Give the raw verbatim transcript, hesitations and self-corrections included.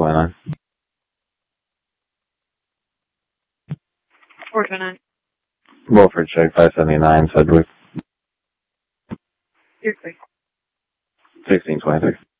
twenty-nine. four twenty-nine. Wilford check, five seventy-nine, Sedgwick. You're clear. sixteen twenty-six.